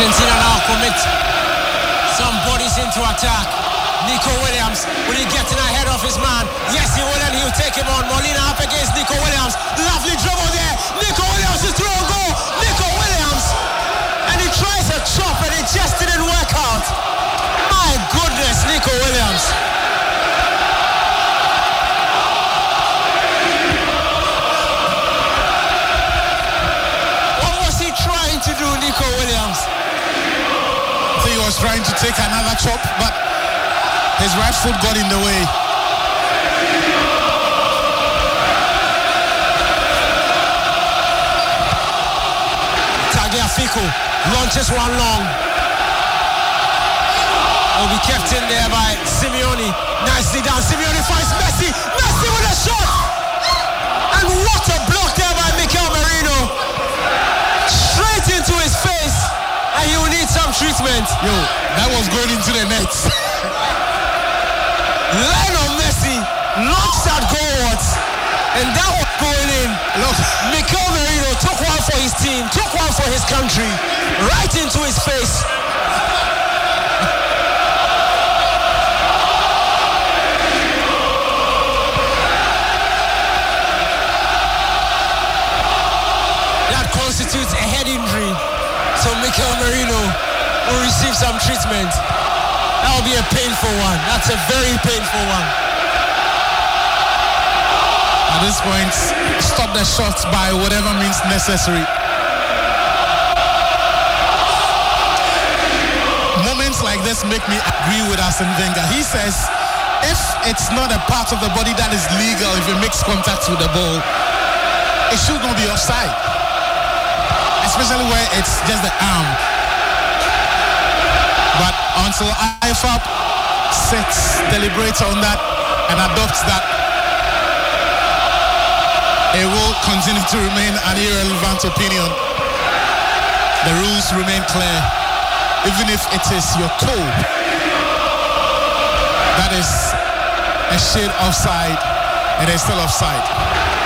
Argentina now commit some bodies into attack. Nico Williams, will he get in ahead of his man? Yes, he will, and he'll take him on. Molina up against Nico Williams. Lovely dribble there. Nico Williams is through a goal. Nico Williams, and he tries a chop, and it just didn't work out. My goodness, Nico Williams. What was he trying to do, Nico Williams? I think he was trying to take another chop, but his right foot got in the way. Tagliafico launches one long. Will be kept in there by Simeone. Nicely done. Simeone finds Messi. Messi with a shot. And what a block there by Mikel Merino. Straight into his face. And he will need some treatment. Yo, that was going into the net. Lionel Messi launched that goalwards, and that was going in. Look, Mikel Merino took one for his team, took one for his country, right into his face. That constitutes a head injury, so Mikel Merino will receive some treatment. That will be a painful one. That's a very painful one. at this point, stop the shots by whatever means necessary. Moments like this make me agree with Arsene Wenger. He says, if it's not a part of the body that is legal, if it makes contact with the ball, it should not be offside. Especially where it's just the arm. But until IFAB sits, deliberates on that, and adopts that, it will continue to remain an irrelevant opinion. The rules remain clear. Even if it is your toe that is a shade offside, it is still offside.